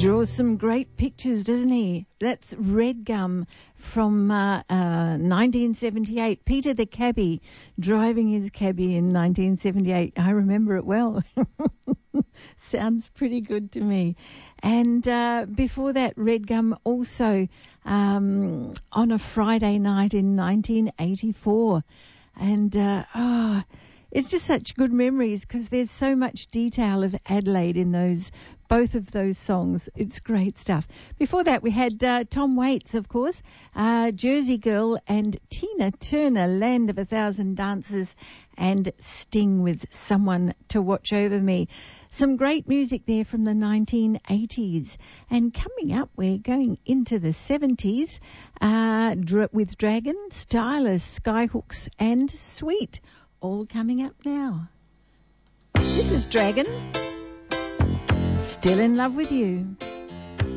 Draws some great pictures, doesn't he? That's Red Gum from 1978. Peter the cabbie driving his cabbie in 1978. I remember it well. Sounds pretty good to me. And before that, Red Gum also on a Friday night in 1984. And it's just such good memories because there's so much detail of Adelaide in both of those songs. It's great stuff. Before that, we had Tom Waits, of course, Jersey Girl, and Tina Turner, Land of a Thousand Dances, and Sting with Someone to Watch Over Me. Some great music there from the 1980s. And coming up, we're going into the 70s with Dragon, Stylus, Skyhooks, and Sweet. All coming up now. This is Dragon, Still in Love with You.